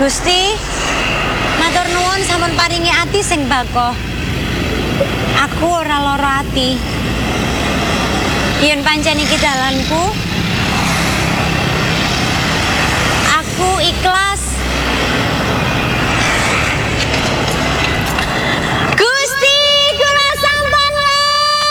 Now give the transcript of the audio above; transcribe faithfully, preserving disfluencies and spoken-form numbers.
Gusti, matur nuwun sampun paringi ati sing bakoh. Aku ora lara ati. Yen pancen iki dalanku,